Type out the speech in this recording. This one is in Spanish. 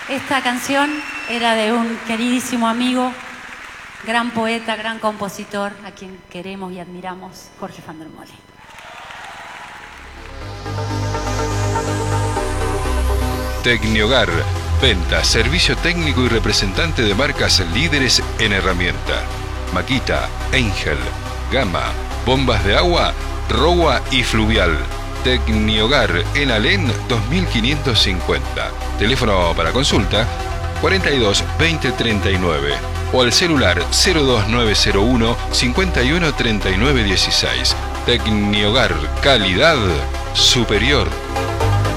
Esta canción era de un queridísimo amigo, gran poeta, gran compositor, a quien queremos y admiramos, Jorge van der Molen. Tecnihogar, venta, servicio técnico y representante de marcas líderes en herramienta. Makita, Angel, Gama, bombas de agua, Rowa y Fluvial. Tecnihogar en Alén 2550. Teléfono para consulta 42 20 39 o al celular 02901 51 39 16. Tecnihogar, calidad superior.